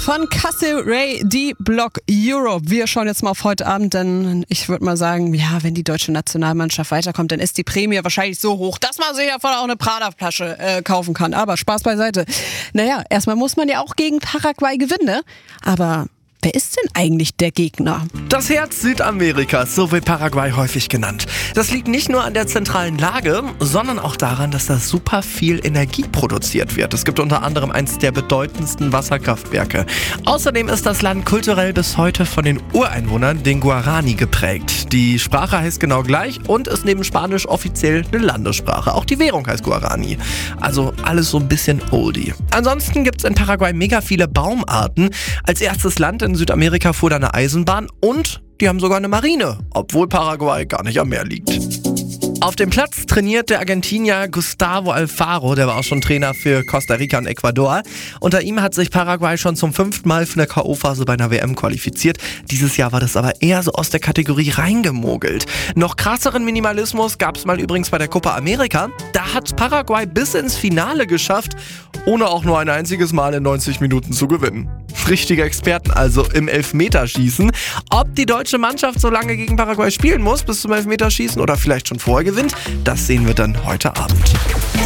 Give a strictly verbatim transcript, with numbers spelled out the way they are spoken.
von Cassie Ray, die Block Europe. Wir schauen jetzt mal auf heute Abend, denn ich würde mal sagen, ja, wenn die deutsche Nationalmannschaft weiterkommt, dann ist die Prämie wahrscheinlich so hoch, dass man sich davon auch eine Prada-Flasche äh, kaufen kann. Aber Spaß beiseite. Naja, erstmal muss man ja auch gegen Paraguay gewinnen, ne? Aber wer ist denn eigentlich der Gegner? Das Herz Südamerikas, so wird Paraguay häufig genannt. Das liegt nicht nur an der zentralen Lage, sondern auch daran, dass da super viel Energie produziert wird. Es gibt unter anderem eines der bedeutendsten Wasserkraftwerke. Außerdem ist das Land kulturell bis heute von den Ureinwohnern, den Guarani, geprägt. Die Sprache heißt genau gleich und ist neben Spanisch offiziell eine Landessprache. Auch die Währung heißt Guarani. Also alles so ein bisschen oldie. Ansonsten gibt es in Paraguay mega viele Baumarten. Als erstes Land in Südamerika fuhr da eine Eisenbahn und die haben sogar eine Marine, obwohl Paraguay gar nicht am Meer liegt. Auf dem Platz trainiert der Argentinier Gustavo Alfaro, der war auch schon Trainer für Costa Rica und Ecuador. Unter ihm hat sich Paraguay schon zum fünften Mal für eine K O-Phase bei einer W M qualifiziert. Dieses Jahr war das aber eher so aus der Kategorie reingemogelt. Noch krasseren Minimalismus gab es mal übrigens bei der Copa America. Da hat Paraguay bis ins Finale geschafft, ohne auch nur ein einziges Mal in neunzig Minuten zu gewinnen. Richtige Experten also im Elfmeterschießen. Ob die deutsche Mannschaft so lange gegen Paraguay spielen muss bis zum Elfmeterschießen oder vielleicht schon vorher gewinnt, das sehen wir dann heute Abend.